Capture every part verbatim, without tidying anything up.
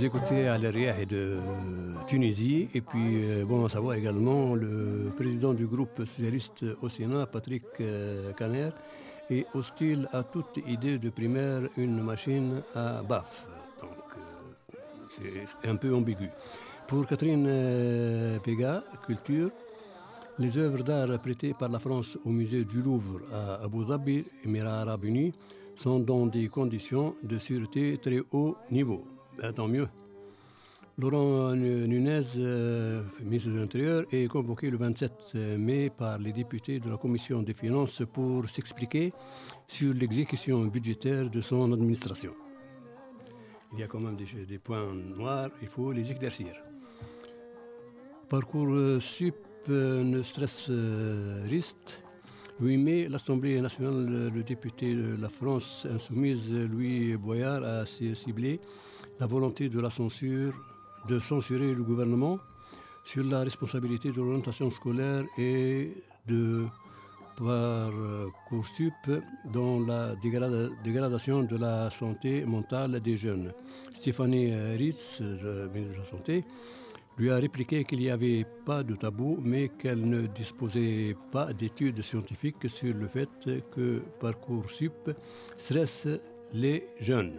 Vous écoutez à l'Ariah de Tunisie et puis euh, bon à savoir également le président du groupe socialiste au Sénat, Patrick euh, Caner, est hostile à toute idée de primaire une machine à baf. Donc euh, c'est un peu ambigu. Pour Catherine euh, Pega, Culture, les œuvres d'art prêtées par la France au musée du Louvre à Abu Dhabi, Émirats Arabes Unis, sont dans des conditions de sûreté très haut niveau. Ben, tant mieux. Laurent Nunez, euh, ministre de l'Intérieur, est convoqué le vingt-sept mai par les députés de la Commission des Finances pour s'expliquer sur l'exécution budgétaire de son administration. Il y a quand même des, des points noirs, il faut les éclaircir. Parcoursup ne stress euh, risque. huit mai, l'Assemblée nationale, le député de la France insoumise, Louis Boyard, a ciblé la volonté de la censure, de censurer le gouvernement sur la responsabilité de l'orientation scolaire et de Parcoursup dans la dégrada- dégradation de la santé mentale des jeunes. Stéphanie Ritz, ministre de la Santé, lui a répliqué qu'il n'y avait pas de tabou, mais qu'elle ne disposait pas d'études scientifiques sur le fait que Parcoursup stresse les jeunes.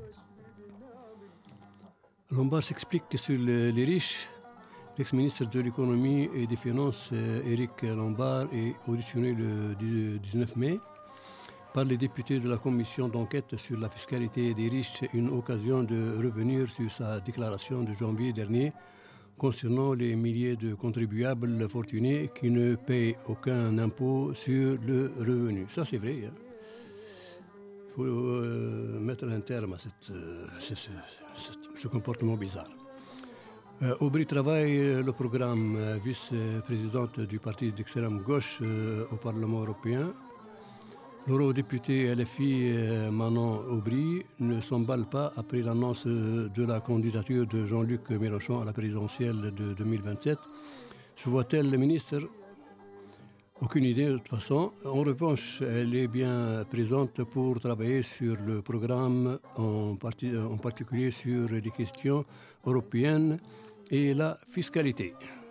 Lombard s'explique que sur les riches, l'ex-ministre de l'économie et des finances, Éric Lombard, est auditionné le dix-neuf mai par les députés de la commission d'enquête sur la fiscalité des riches, une occasion de revenir sur sa déclaration de janvier dernier concernant les milliers de contribuables fortunés qui ne paient aucun impôt sur le revenu. Ça, c'est vrai. Hein. Il faut euh, mettre un terme à cette, euh, ce, ce, ce comportement bizarre. Euh, Aubry travaille le programme euh, vice-présidente du parti d'extrême gauche euh, au Parlement européen. L'eurodéputé L F I euh, Manon Aubry ne s'emballe pas après l'annonce de la candidature de Jean-Luc Mélenchon à la présidentielle de deux mille vingt-sept. Se voit-elle le ministre ? Aucune idée de toute façon. En revanche, elle est bien présente pour travailler sur le programme, en, parti, en particulier sur les questions européennes et la fiscalité.